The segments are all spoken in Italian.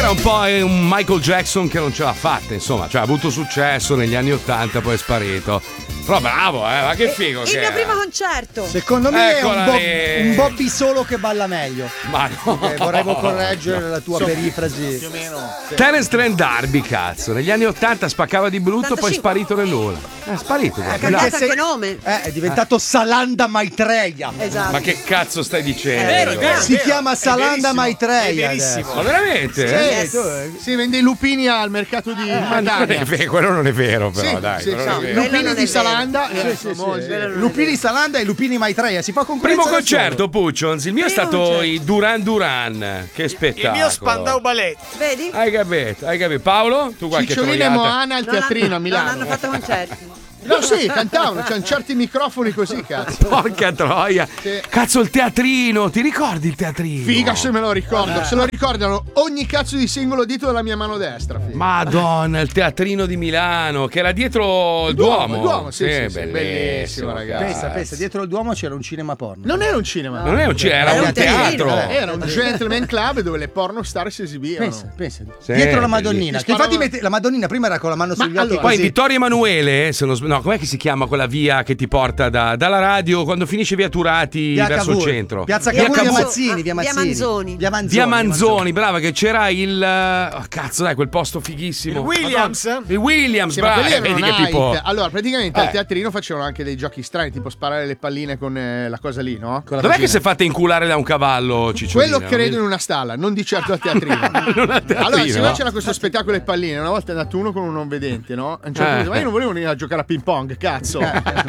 era un po' un Michael Jackson che non ce l'ha fatta, insomma, cioè ha avuto successo negli anni '80, poi è sparito. Però bravo, ma che figo Il che mio è. primo concerto. Secondo me Eccola è un Bobby solo che balla meglio. Ma no. Vorrei correggere la tua perifrasi. Più o meno. Terence Trent D'Arby, cazzo. Negli anni '80 spaccava di brutto, poi è sparito nel nulla. È sparito. Ha cambiato anche nome. È diventato Salanda Maitreya. Esatto. Ma che cazzo stai dicendo? È vero. Si chiama Salanda È Maitreya. verissimo. Ma veramente? Si vende i lupini al mercato di Ma non è Catania. vero, quello non è vero, però, Sì, dai. sì, quello sì. non è vero. Lupini non di è Salanda. vero. Lupini Salanda e Lupini Maitreya. Si fa concorrenza. Primo da solo. concerto, Puccions. Il mio è stato i Duran Duran. Che Il spettacolo. mio Spandau Ballet. Vedi? Hai capito. Paolo? Tu qualche Cicciolina e troiata? Moana al teatrino a Milano. Non hanno fatto concerti. No, sì, cantavano, c'erano certi microfoni così, cazzo. Porca troia. Sì. Cazzo, il teatrino. Ti ricordi il teatrino? Figa se me lo ricordo. Se lo ricordano ogni cazzo di singolo dito della mia mano destra. Figa. Madonna, il teatrino di Milano, che era dietro il Duomo. Il Duomo, sì, bellissimo, bellissimo, ragazzi. Pensa, dietro il Duomo c'era un cinema porno. Non era un cinema. Non è un cinema, era un teatro. Era un gentleman club dove le porno star si esibivano. Pensa. Sì, Dietro la Madonnina. Che bellissimo. infatti la Madonnina prima era con la mano sugli occhi. allora, Poi così. Vittorio Emanuele, se non no, com'è che si chiama quella via che ti porta dalla radio quando finisce via Turati Via verso il Cavour. centro? Piazza Via Cavour, via Cavour. Mazzini, via Mazzini. Via Via Manzoni, brava, che c'era il cazzo, dai, quel posto fighissimo. Il Williams? Il Williams, Sì, ma brava. quelli erano Vedi che night. tipo. Allora, praticamente al teatrino facevano anche dei giochi strani, tipo sparare le palline con la cosa lì, no? Con la Dov'è che vagina. si è fatta inculare da un cavallo, Cicciolina? Quello credo in una stalla, non di certo al teatrino. Non al teatrino. Allora, siccome c'era questo spettacolo di palline, una volta è andato uno con un non vedente, no? A un certo punto, ma io non volevo venire a giocare a ping pong, cazzo.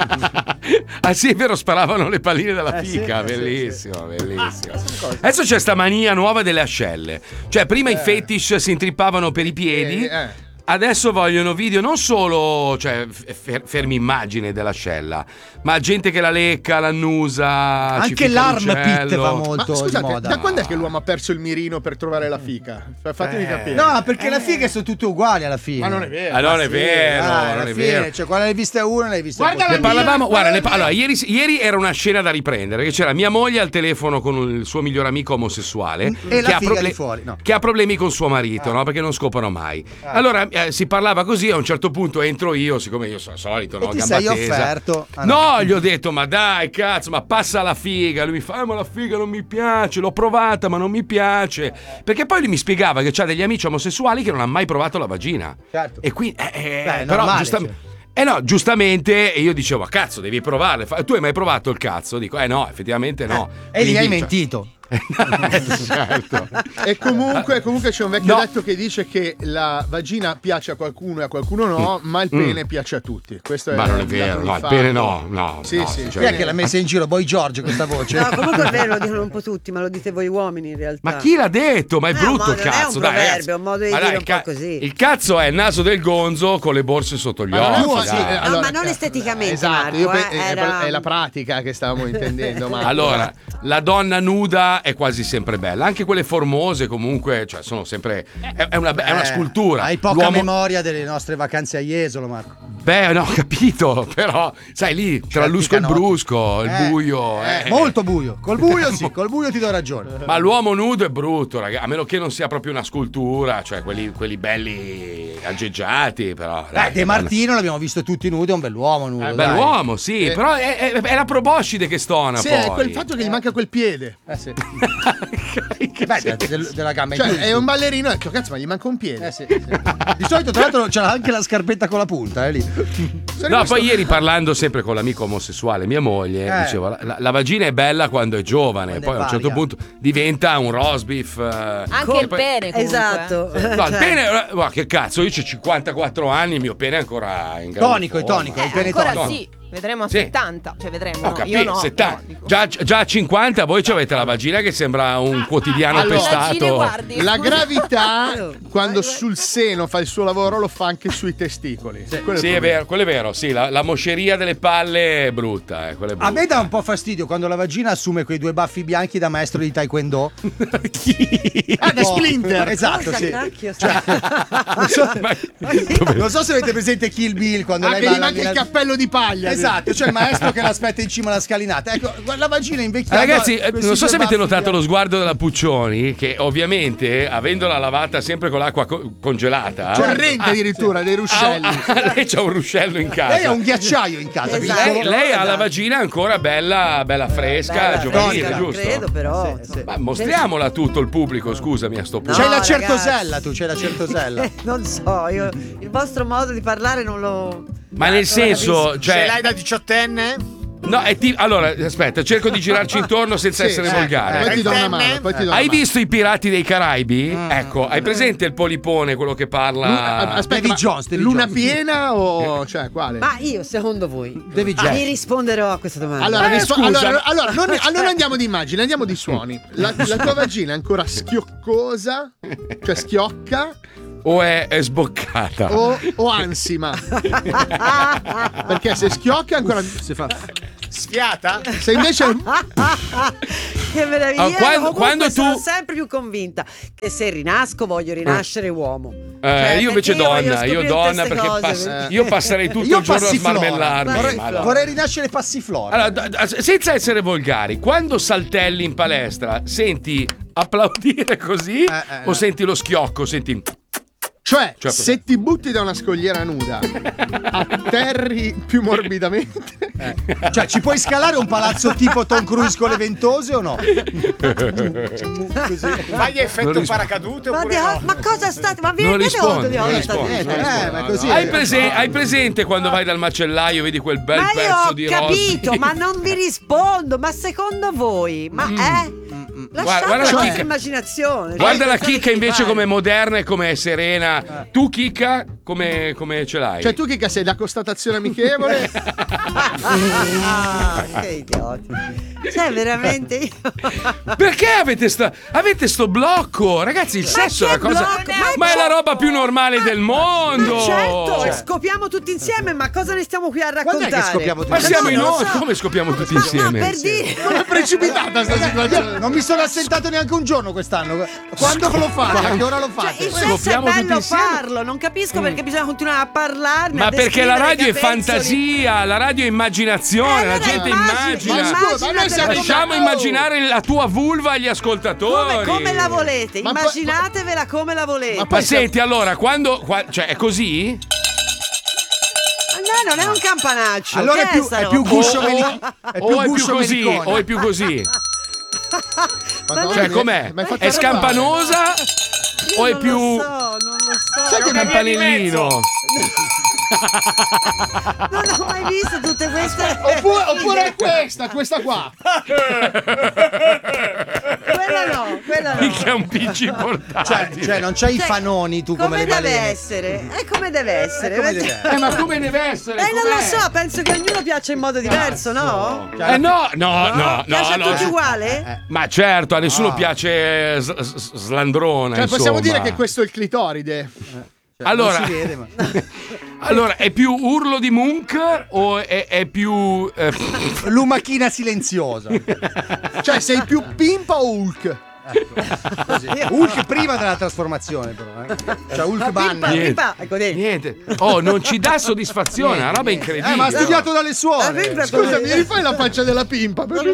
Ah sì, è vero, sparavano le palline dalla sì, fica, sì, bellissimo, bellissimo. Adesso c'è sta mania nuova delle ascelle. Cioè, prima i fetish si intrippavano per i piedi. Adesso vogliono video non solo, cioè, fermi immagine dell'ascella, ma gente che la lecca, l'annusa. Anche l'armpit va molto Ma scusate, in moda. da quando è che l'uomo ha perso il mirino per trovare la fica? Fatemi capire. No, perché le fighe sono tutte uguali alla fine. Ma non è vero. Ah, non è vero, non alla è fine, vero. cioè quando l'hai vista una, l'hai vista Guarda tutte. Ne parlavamo, guarda, allora, ieri era una scena da riprendere, che c'era mia moglie al telefono con il suo migliore amico omosessuale E la che, ha figa di fuori, no. che ha problemi con suo marito, no? Perché non scopano mai. Allora si parlava così, a un certo punto entro io, siccome io sono solito, no? E ti Gamba sei tesa. offerto. Ah, No, gli ho detto, ma dai, cazzo, ma passa la figa. Lui mi fa, ma la figa non mi piace, l'ho provata, ma non mi piace. Perché poi lui mi spiegava che c'ha degli amici omosessuali che non hanno mai provato la vagina. Certo. E quindi, Beh, però, normale, giustamente. No, giustamente, io dicevo, cazzo, devi provarle. Tu hai mai provato il cazzo? Dico, no, effettivamente no. E lì hai Quindi, mentito. certo. E comunque c'è un vecchio detto che dice che la vagina piace a qualcuno e a qualcuno no, ma il pene piace a tutti. Questo Ma è non è un vero, dato di no, il fatto. pene no. Sì, no, sì. Chi è sinceramente. che l'ha messa in giro? Boy George questa voce? No, comunque è vero, lo dicono un po' tutti, ma lo dite voi uomini in realtà. Ma chi l'ha detto? Ma è un brutto modo, il non è un cazzo, dai, proverbio, ragazzi. è un modo di Ma dire dai, un po' così. Il cazzo è il naso del gonzo con le borse sotto gli Ma non è occhi. un- dai. sì, No, allora, ma non esteticamente, esatto, Marco, è la pratica che stavamo intendendo. Marco. Allora, la donna nuda è quasi sempre bella, anche quelle formose comunque, cioè sono sempre è una scultura. Hai poca L'uomo- memoria delle nostre vacanze a Jesolo, Marco. Beh, no, ho capito, però sai lì tra l'usco e il canotti. brusco, il buio, Molto buio. Col buio sì, col buio ti do ragione. Ma l'uomo nudo è brutto, ragazzi, a meno che non sia proprio una scultura, cioè quelli belli aggeggiati, però. dai, De Martino l'abbiamo visto tutti nudi, è un bell'uomo nudo. dai. bell'uomo, sì, però è la proboscide che stona Sì, poi. è quel fatto che gli manca quel piede. Sì. Beh, della gamba in Cioè, giù. è un ballerino e ho detto, cazzo, ma gli manca un piede. Sì. Di solito, tra l'altro, c'era anche la scarpetta con la punta, lì. No, poi ieri parlando sempre con l'amico omosessuale, mia moglie, dicevo, la vagina è bella quando è giovane, Quando poi è a un certo varia. punto diventa un roast beef. Anche il pene comunque. Esatto. No, il pene, guarda, che cazzo, io ho 54 anni, il mio pene è ancora in grado Tonico, è tonico, il pene Ancora tonico. sì, vedremo a Sì. 70, cioè vedremo. Ho no, capito, io no, 70. no, dico. Già a 50 voi avete la vagina che sembra un quotidiano allora, Immagini, pestato. guardi, La scusa. gravità, quando sul seno fa il suo lavoro, lo fa anche sui testicoli. Quello Sì, il è vero, quello è vero, sì, la mosceria delle palle è brutta, quella è brutta. A me dà un po' fastidio quando la vagina assume quei due baffi bianchi da maestro di taekwondo. Chi? da Splinter. Esatto, sì. Cacchio, Non so se avete presente Kill Bill quando lei va alla anche il cappello di paglia. Esatto, c'è il maestro che l'aspetta in cima alla scalinata. Ecco, la vagina invecchiata. Ragazzi, non so se avete notato lo sguardo della Puccioni, che ovviamente, avendola lavata sempre con l'acqua congelata, corrente addirittura, dei ruscelli. Lei c'ha un ruscello in casa. Lei ha un ghiacciaio in casa. Esatto. Lei ha la vagina ancora bella fresca, giovanile, giusto? Credo, però. Sì. Ma mostriamola a tutto il pubblico, scusami, a sto punto. C'hai la ragazzi. certosella, tu c'hai la certosella. Non so, io il vostro modo di parlare non lo. Ma nel senso, Ce cioè, l'hai da diciottenne? no, allora, aspetta, cerco di girarci intorno senza essere volgare. Poi ti do una mano. Hai visto i Pirati dei Caraibi? Ecco, hai presente il polipone, quello che parla? Aspetta, Davy Jones, luna piena o cioè quale? Ma io, secondo voi, Devi già. vi risponderò a questa domanda. Allora, scusa. allora, non andiamo di immagini, andiamo di suoni. La tua vagina è ancora schioccosa, cioè schiocca, O è sboccata? o ansima. Perché se schiocca ancora si fa. Sfiata? Se invece Che meraviglia! Ah, quando Comunque sono tu- sempre più convinta che se rinasco voglio rinascere uomo. Io invece donna, io donna perché io passerei tutto Io il giorno a passiflora. smarmellarmi. Vorrei- ma no. Vorrei rinascere passiflora. Allora, senza essere volgari, quando saltelli in palestra, senti applaudire così o senti lo schiocco? Senti. Cioè, Cioè, se ti butti da una scogliera nuda, atterri più morbidamente. Cioè, ci puoi scalare un palazzo tipo Tom Cruise con le ventose o no? Fai effetto rispondo. paracadute Ma, oppure no? ma cosa state? Ma vi Non rendete conto rispondo, di non cosa state rispondo. dicendo? Ma così. Hai presente quando vai dal macellaio, vedi quel bel Ma io pezzo ho di capito, rossi? ma non vi rispondo. Ma secondo voi? Ma lasciate Guarda la la chicca. immaginazione. Guarda la Pensate chicca che invece fare. come moderna e come serena. Tu chicca come ce l'hai? Cioè, tu che sei da constatazione amichevole. Ah, che idioti. Cioè, veramente io. Perché avete sto blocco? Ragazzi, il sesso è la che cosa. blocco? Ma è la roba più normale del mondo. Ma certo, Cioè. scopiamo tutti insieme, ma cosa ne stiamo qui a Quando raccontare? è che scopiamo tutti Ma siamo in non lo onda, so. come scopiamo tutti No, insieme? per dire. Come è precipitata sta situazione? Non mi sono assentato neanche un giorno quest'anno. Quando lo fate? A che ora lo Cioè, fate? il sesso è Scopiamo tutti bello insieme. farlo, non capisco perché bisogna continuare a parlarne. Ma a perché la descrivere radio è i capezzoli. fantasia, la radio è immaginazione, la allora gente immagina. immagina. Ma scusa, noi siamo Lasciamo immaginare la tua vulva agli ascoltatori. Come la volete? Ma poi- Immaginatevela come la volete. Ma senti, allora, cioè, è così? No, non è un campanaccio. Allora che è più guscio O è più così, o è più così. Madonna Cioè, mia, com'è? mi hai fatto È arrabbiare. scampanosa o è più Non lo so. Sai che campanellino? Non ho mai visto tutte queste. Oppure è questa qua. Quella no. Mica un PC portatile. Cioè, non c'hai i fanoni tu come le deve balene. essere? È come deve essere. come deve essere. Ma come deve essere? Non lo Com'è? so, penso che ognuno piaccia in modo diverso, no? No. Piace a tutti uguale? Ma certo, a nessuno piace slandrona. Cioè, possiamo insomma. dire che questo è il clitoride. Allora, Non si vede, ma... allora, è più urlo di Munch o è più. Lumachina silenziosa. Cioè, sei più pimpa o Hulk? Hulk prima della trasformazione, però. Cioè, Hulk banna. Ecco dentro. Niente. Oh, non ci dà soddisfazione, una roba incredibile. Ma ha studiato dalle La suore. pimpa è Scusa, come- mi rifai la faccia della pimpa? Quello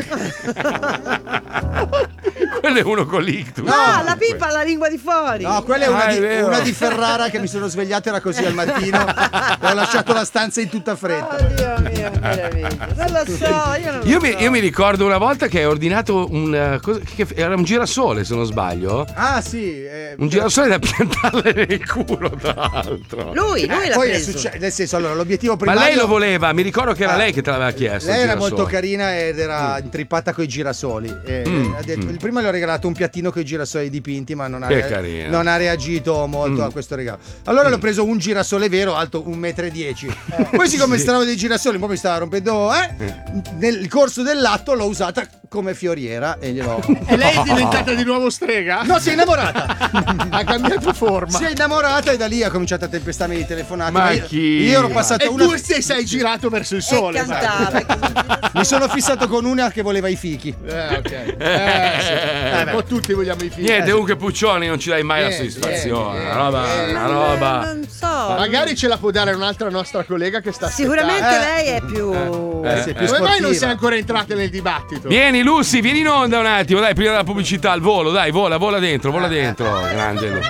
è uno con l'ictus. No, la pippa ha la lingua di fuori. No, quella è una, è vero. una di Ferrara che mi sono svegliato, era così al mattino e ho lasciato la stanza in tutta fretta. Oddio mio, veramente. Non lo so, io non lo so. Io mi ricordo una volta che hai ordinato era un girasole, se non sbaglio. Ah, sì. Un girasole da piantarle nel culo, tra l'altro. Lui l'ha poi è preso. successo, nel senso, allora, l'obiettivo Ma primario. lei lo voleva, mi ricordo che era lei che te l'aveva chiesto. Lei il era girasole. molto carina ed era intrippata coi girasoli. Ha detto, il primo le ho regalato un piattino con i girasoli dipinti, ma non ha, Che carina. non ha reagito molto a questo regalo. Allora le ho preso un girasole vero, alto 1,10 m. Poi, siccome stavo dei girasoli, un po' mi stava rompendo. Nel corso dell'atto l'ho usata come Fioriera e glielo... E lei è diventata di nuovo strega? No, si è innamorata. Ha cambiato forma. Si è innamorata e da lì ha cominciato a tempestarmi di telefonate. Ma io, chi? io ero passato E una... tu ti sei girato verso il sole. Mi sono fissato con una che voleva i fichi. Ok. Un po' tutti vogliamo i fichi. Niente, comunque Puccioni non ci dai mai la soddisfazione. Una roba. Non so. Magari ce la può dare un'altra nostra collega che sta Sicuramente lei è più. Sì, più Come mai non sei sportiva. ancora entrata nel dibattito? Vieni Lucy, vieni in onda un attimo, dai, prima della pubblicità, al volo, dai, vola dentro. Grande Lu.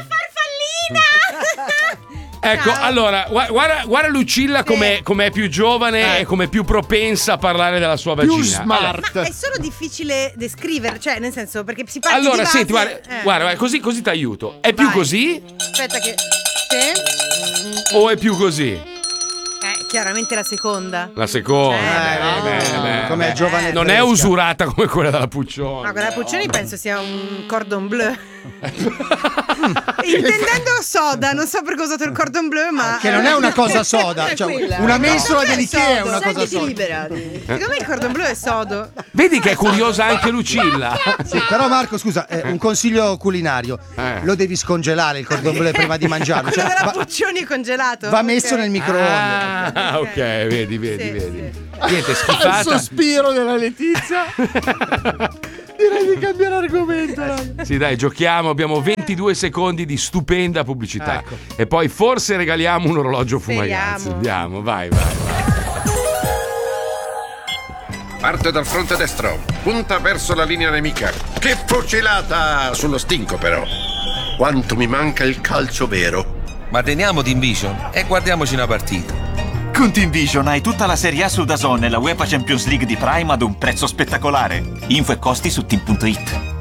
Ecco, allora, guarda Lucilla com'è più giovane e come più propensa a parlare della sua vagina. Più smart. Ma è solo difficile descrivere, cioè nel senso perché si parte Allora, di base, senti, guarda, così ti aiuto. È più Vai. così Aspetta che sì. o è più così? Chiaramente la seconda. La seconda. Come giovane Non è fresca. usurata come quella della Puccioni. No, quella Puccioni penso sia un cordon bleu. Intendendo soda, non so perché ho usato il cordon bleu, ma Che non è una cosa soda, cioè Quella. una mensola No, dell'Ikea è sodo. una cosa Sentiti soda. libera. Secondo me il cordon bleu è sodo. Vedi che è curiosa anche Lucilla. Sì, però Marco, scusa, un consiglio culinario. Lo devi scongelare il cordon bleu prima di mangiarlo. Quello Cioè, della va, Puccioni è congelato. va messo nel microonde. Ah, ok, vedi. Sì, Niente, Il schifata. sospiro della Letizia. Direi di cambiare argomento. Raga. Sì, dai, giochiamo. Abbiamo 22 secondi di stupenda pubblicità. E poi forse regaliamo un orologio Fumagazzi. Andiamo, vai. Parte dal fronte destro, punta verso la linea nemica. Che fucilata! Sullo stinco, però. Quanto mi manca il calcio vero. Ma teniamo Team Vision e guardiamoci una partita. Con Team Vision hai tutta la Serie A su DAZN e la UEFA Champions League di Prime ad un prezzo spettacolare. Info e costi su team.it.